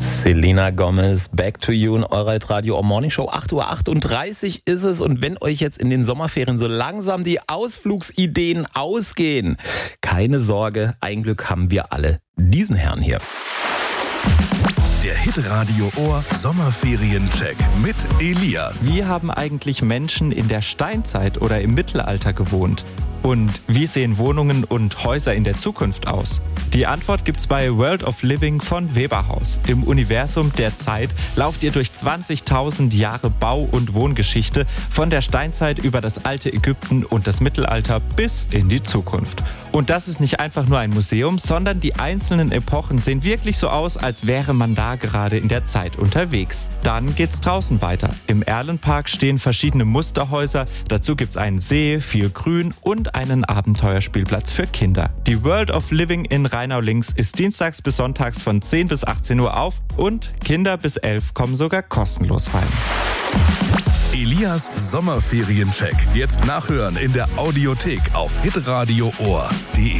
Selena Gomez, Back to You in eurer Radio Morning Show. 8:38 Uhr ist es, und wenn euch jetzt in den Sommerferien so langsam die Ausflugsideen ausgehen, keine Sorge, ein Glück haben wir alle diesen Herrn hier. Der Hitradio Ohr Sommerferien-Check mit Elias. Wie haben eigentlich Menschen in der Steinzeit oder im Mittelalter gewohnt? Und wie sehen Wohnungen und Häuser in der Zukunft aus? Die Antwort gibt's bei World of Living von Weberhaus. Im Universum der Zeit lauft ihr durch 20.000 Jahre Bau- und Wohngeschichte von der Steinzeit über das alte Ägypten und das Mittelalter bis in die Zukunft. Und das ist nicht einfach nur ein Museum, sondern die einzelnen Epochen sehen wirklich so aus, als wäre man da gerade in der Zeit unterwegs. Dann geht's draußen weiter. Im Erlenpark stehen verschiedene Musterhäuser, dazu gibt's einen See, viel Grün und einen Abenteuerspielplatz für Kinder. Die World of Living in Rheinau-Links ist dienstags bis sonntags von 10 bis 18 Uhr auf und Kinder bis 11 kommen sogar kostenlos rein. Elias Sommerferien-Check. Jetzt nachhören in der Audiothek auf hitradioohr.de.